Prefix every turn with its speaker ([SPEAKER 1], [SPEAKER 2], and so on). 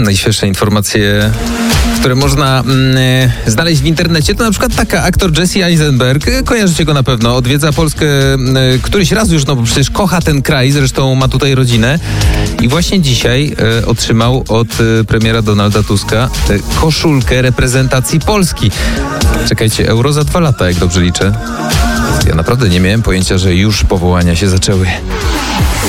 [SPEAKER 1] Najświeższe informacje, które można znaleźć w internecie, to na przykład taka aktor Jesse Eisenberg, kojarzycie go na pewno, odwiedza Polskę któryś raz już, no bo przecież kocha ten kraj, zresztą ma tutaj rodzinę i właśnie dzisiaj otrzymał od premiera Donalda Tuska koszulkę reprezentacji Polski. Czekajcie, Euro za 2 lata, jak dobrze liczę. Ja naprawdę nie miałem pojęcia, że już powołania się zaczęły.